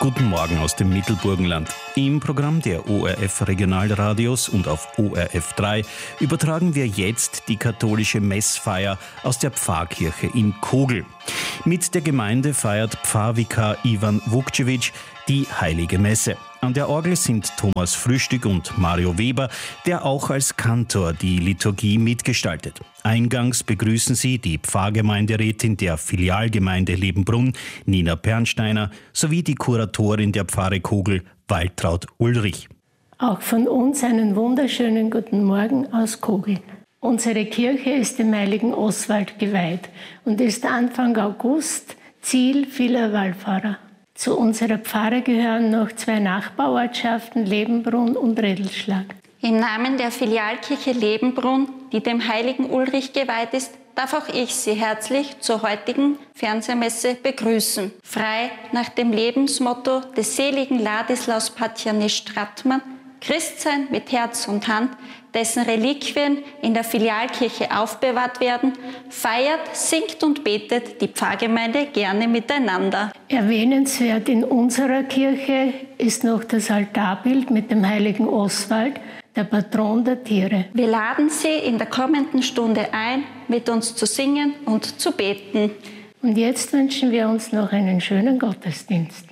Guten Morgen aus dem Mittelburgenland. Im Programm der ORF Regionalradios und auf ORF 3 übertragen wir jetzt die katholische Messfeier aus der Pfarrkirche in Kogl. Mit der Gemeinde feiert Pfarrvikar Ivan Vukcevic die Heilige Messe. An der Orgel sind Thomas Frühstück und Mario Weber, der auch als Kantor die Liturgie mitgestaltet. Eingangs begrüßen sie die Pfarrgemeinderätin der Filialgemeinde Lebenbrunn, Nina Pernsteiner, sowie die Kuratorin der Pfarre Kogl, Waltraud Ulrich. Auch von uns einen wunderschönen guten Morgen aus Kogl. Unsere Kirche ist dem heiligen Oswald geweiht und ist Anfang August Ziel vieler Wallfahrer. Zu unserer Pfarre gehören noch 2 Nachbarortschaften, Lebenbrunn und Redlschlag. Im Namen der Filialkirche Lebenbrunn, die dem heiligen Ulrich geweiht ist, darf auch ich Sie herzlich zur heutigen Fernsehmesse begrüßen. Frei nach dem Lebensmotto des seligen Ladislaus Patjanis Strattmann, Christsein mit Herz und Hand, dessen Reliquien in der Filialkirche aufbewahrt werden, feiert, singt und betet die Pfarrgemeinde gerne miteinander. Erwähnenswert in unserer Kirche ist noch das Altarbild mit dem heiligen Oswald, der Patron der Tiere. Wir laden Sie in der kommenden Stunde ein, mit uns zu singen und zu beten. Und jetzt wünschen wir uns noch einen schönen Gottesdienst.